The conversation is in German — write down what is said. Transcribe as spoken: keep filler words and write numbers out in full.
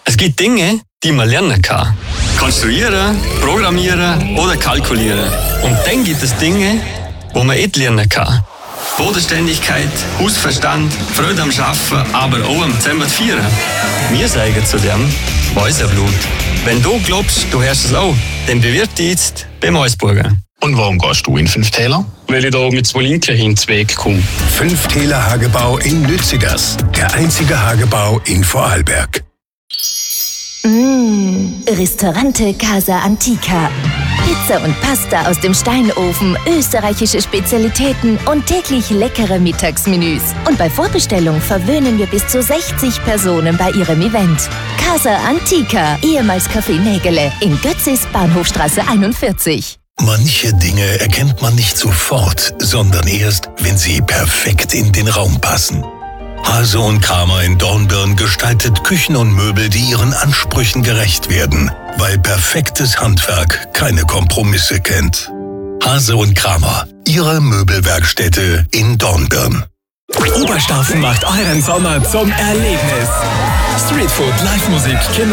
Es gibt Dinge, die man lernen kann. Konstruieren, programmieren oder kalkulieren. Und dann gibt es Dinge, wo man nicht lernen kann. Bodenständigkeit, Hausverstand, Freude am Arbeiten, aber auch am zusammen feiern. Wir sagen zu dem Mäuserblut. Wenn du glaubst, du hörst es auch, dann bewirb dich jetzt bei Mäusburger. Und warum gehst du in Fünftäler? Weil ich da mit zwei Linken hin zu Weg komme. Fünftäler Hagebau in Lützigers. Der einzige Hagebau in Vorarlberg. Mmh, Ristorante Casa Antica. Pizza und Pasta aus dem Steinofen, österreichische Spezialitäten und täglich leckere Mittagsmenüs. Und bei Vorbestellung verwöhnen wir bis zu sechzig Personen bei ihrem Event. Casa Antica, ehemals Café Nägele, in Götzis, Bahnhofstraße einundvierzig. Manche Dinge erkennt man nicht sofort, sondern erst, wenn sie perfekt in den Raum passen. Hase und Kramer in Dornbirn gestaltet Küchen und Möbel, die ihren Ansprüchen gerecht werden, weil perfektes Handwerk keine Kompromisse kennt. Hase und Kramer, ihre Möbelwerkstätte in Dornbirn. Oberstaufen macht euren Sommer zum Erlebnis. Streetfood, Live-Musik, Kinder